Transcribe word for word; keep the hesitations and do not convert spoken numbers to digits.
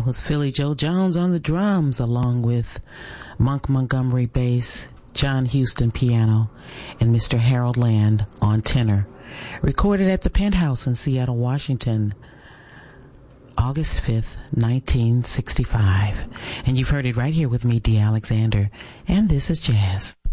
was Philly Joe Jones on the drums, along with Monk Montgomery bass, John Houston piano, and Mister Harold Land on tenor. Recorded at the Penthouse in Seattle, Washington, August fifth, nineteen sixty-five. And you've heard it right here with me, Dee Alexander, and this is Jazz.